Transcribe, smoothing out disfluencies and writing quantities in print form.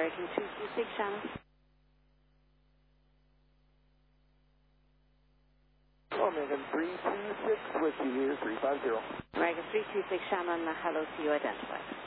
American 226, Shannon. American 326, whiskey here, 350. American 326, Shannon, hello to you, identified.